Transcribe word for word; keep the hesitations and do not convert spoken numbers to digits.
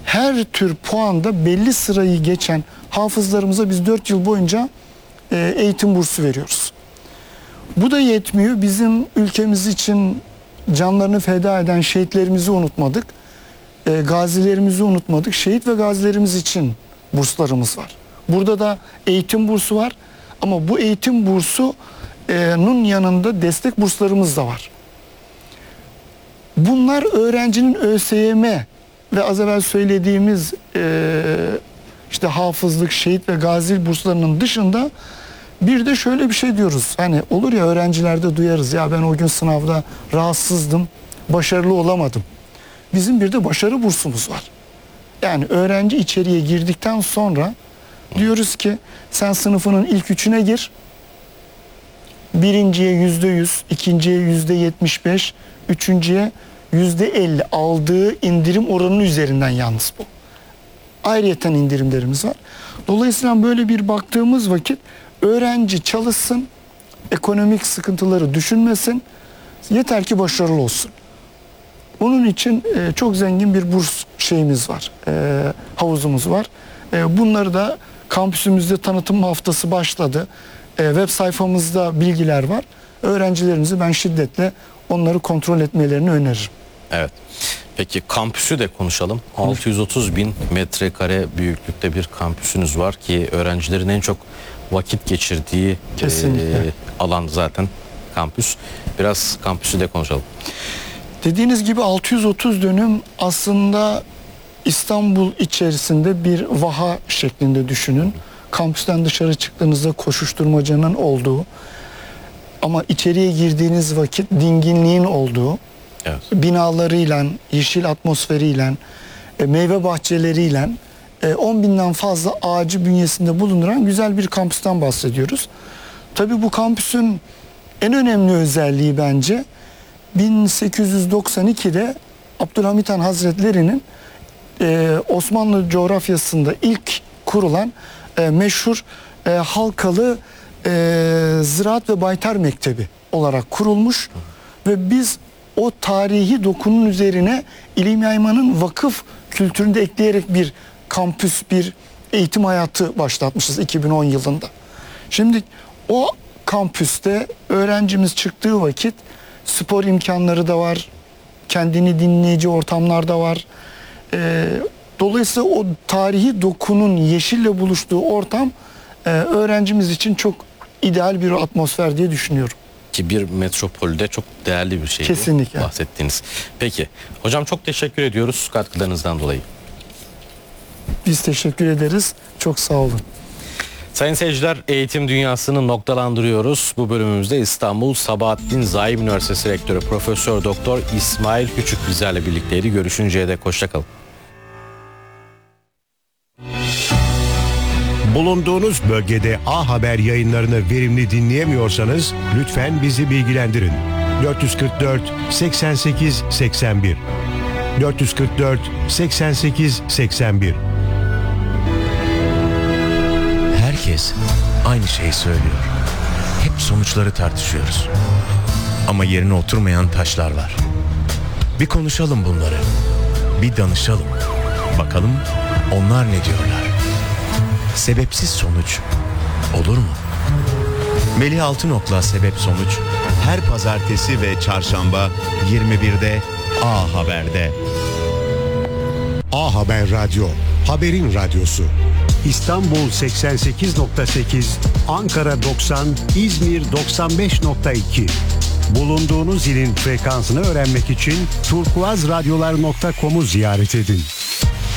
her tür puanda belli sırayı geçen hafızlarımıza biz dört yıl boyunca e, eğitim bursu veriyoruz. Bu da yetmiyor. Bizim ülkemiz için canlarını feda eden şehitlerimizi unutmadık. E, gazilerimizi unutmadık. Şehit ve gazilerimiz için burslarımız var. Burada da eğitim bursu var. Ama bu eğitim bursunun yanında destek burslarımız da var. Bunlar öğrencinin ÖSYM ve az evvel söylediğimiz e, işte hafızlık, şehit ve gazi burslarının dışında bir de şöyle bir şey diyoruz. Hani olur ya, öğrencilerde duyarız, ya ben o gün sınavda rahatsızdım, başarılı olamadım. Bizim bir de başarı bursumuz var. Yani öğrenci içeriye girdikten sonra diyoruz ki sen sınıfının ilk üçüne gir. Birinciye yüzde yüz, ikinciye yüzde yetmiş beş, üçüncüye yüzde elli aldığı indirim oranının üzerinden yalnız bu. Ayrıyeten indirimlerimiz var. Dolayısıyla böyle bir baktığımız vakit öğrenci çalışsın, ekonomik sıkıntıları düşünmesin, yeter ki başarılı olsun. Onun için e, çok zengin bir burs şeyimiz var, e, havuzumuz var. E, bunları da kampüsümüzde tanıtım haftası başladı. E, web sayfamızda bilgiler var. Öğrencilerimizi ben şiddetle onları kontrol etmelerini öneririm. Evet. Peki kampüsü de konuşalım. altı yüz otuz bin metrekare büyüklükte bir kampüsünüz var ki öğrencilerin en çok vakit geçirdiği e, alan zaten kampüs. Biraz kampüsü de konuşalım. Dediğiniz gibi altı yüz otuz dönüm aslında İstanbul içerisinde bir vaha şeklinde düşünün. Kampüsten dışarı çıktığınızda koşuşturmacanın olduğu ama içeriye girdiğiniz vakit dinginliğin olduğu, evet, binalarıyla, yeşil atmosferiyle, e, meyve bahçeleriyle e, on binden fazla ağacı bünyesinde bulunduran güzel bir kampüsten bahsediyoruz. Tabii bu kampüsün en önemli özelliği bence bin sekiz yüz doksan ikide Abdülhamit Han Hazretleri'nin e, Osmanlı coğrafyasında ilk kurulan e, meşhur e, Halkalı e, Ziraat ve Baytar Mektebi olarak kurulmuş ve biz o tarihi dokunun üzerine İlim Yayman'ın vakıf kültürünü de ekleyerek bir kampüs, bir eğitim hayatı başlatmışız iki bin on yılında. Şimdi o kampüste öğrencimiz çıktığı vakit spor imkanları da var, kendini dinleyici ortamlar da var. Ee, dolayısıyla o tarihi dokunun yeşille buluştuğu ortam e, öğrencimiz için çok ideal bir atmosfer diye düşünüyorum. Ki bir metropolde çok değerli bir şey. Kesinlikle bahsettiğiniz. Peki hocam, çok teşekkür ediyoruz katkılarınızdan dolayı. Biz teşekkür ederiz. Çok sağ olun. Sayın seyirciler, eğitim dünyasını noktalandırıyoruz. Bu bölümümüzde İstanbul Sabahattin Zaim Üniversitesi Rektörü Profesör Doktor İsmail Küçük bizlerle birlikteydi. Görüşünceye dek hoşça kalın. Bulunduğunuz bölgede A Haber yayınlarını verimli dinleyemiyorsanız lütfen bizi bilgilendirin. dört yüz kırk dört seksen sekiz seksen bir dört yüz kırk dört seksen sekiz seksen bir. Herkes aynı şeyi söylüyor. Hep sonuçları tartışıyoruz. Ama yerine oturmayan taşlar var. Bir konuşalım bunları. Bir danışalım. Bakalım onlar ne diyorlar. Sebepsiz sonuç olur mu? Melih Altınok'la Sebep Sonuç her pazartesi ve çarşamba yirmi birde A Haber'de. A Haber Radyo, haberin radyosu. İstanbul seksen sekiz nokta sekiz, Ankara doksan, İzmir doksan beş nokta iki. Bulunduğunuz ilin frekansını öğrenmek için turkuazradyolar nokta com'u ziyaret edin.